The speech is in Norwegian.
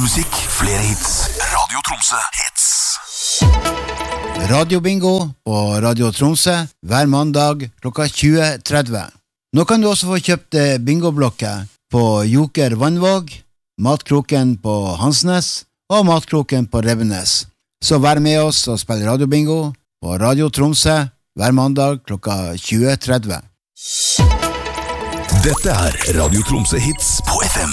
musikk, flere hits. Radio Tromsø hits. Radio Bingo på Radio Tromsø hver mandag klokka 20:30. Nå kan du også få kjøpt bingoblokker på Joker Vannvåg, Matkroken på Hansnes og Matkroken på Revenes. Så vær med oss og spill Radio Bingo på Radio Tromsø hver mandag klokka 20:30. Dette Radio Tromsø hits på FM